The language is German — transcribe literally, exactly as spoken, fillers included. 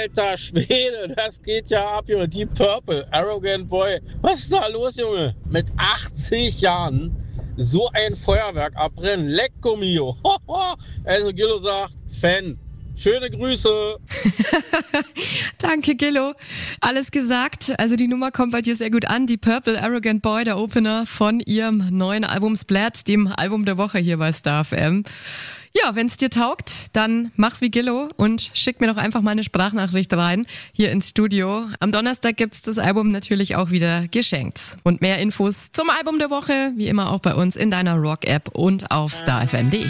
Alter Schwede, das geht ja ab, Junge. Deep Purple, Arrogant Boy. Was ist da los, Junge? Mit achtzig Jahren so ein Feuerwerk abbrennen. Lecco mio. Also Gillo sagt, Fan. Schöne Grüße. Danke, Gillo. Alles gesagt. Also die Nummer kommt bei dir sehr gut an. Die Purple Arrogant Boy, der Opener von ihrem neuen Album Splat, dem Album der Woche hier bei Star F M. Ja, wenn's dir taugt, dann mach's wie Gillo und schick mir doch einfach mal eine Sprachnachricht rein hier ins Studio. Am Donnerstag gibt's das Album natürlich auch wieder geschenkt. Und mehr Infos zum Album der Woche, wie immer auch bei uns in deiner Rock-App und auf starfm punkt de.